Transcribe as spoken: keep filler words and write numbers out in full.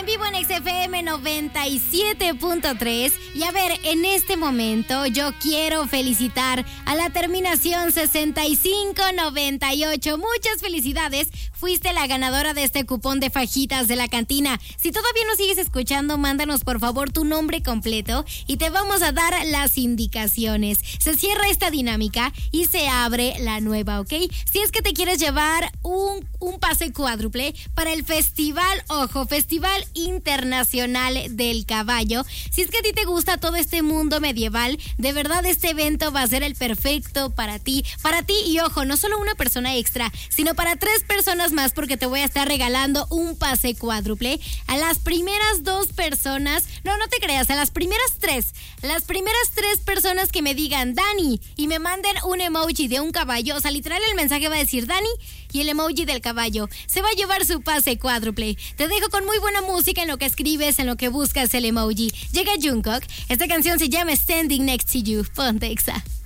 vivo en X F M noventa y siete punto tres. Y a ver, en este momento yo quiero felicitar a la terminación sesenta y cinco noventa y ocho. Muchas felicidades. Fuiste la ganadora de este cupón de fajitas de la cantina. Si todavía no sigues escuchando, mándanos por favor tu nombre completo y te vamos a dar las indicaciones. Se cierra esta dinámica y se abre la nueva, ¿ok? Si es que te quieres llevar un, un pase cuádruple para el festival, ojo, Festival Internacional del Caballo. Si es que a ti te gusta todo este mundo medieval, de verdad este evento va a ser el perfecto para ti. Para ti y ojo, no solo una persona extra, sino para tres personas más, porque te voy a estar regalando un pase cuádruple a las primeras dos personas, no, no te creas, a las primeras tres, las primeras tres personas que me digan Dani y me manden un emoji de un caballo, o sea, literal el mensaje va a decir Dani y el emoji del caballo, se va a llevar su pase cuádruple. Te dejo con muy buena música en lo que escribes, en lo que buscas el emoji. Llega Jungkook, esta canción se llama Standing Next to You. Ponte Exa.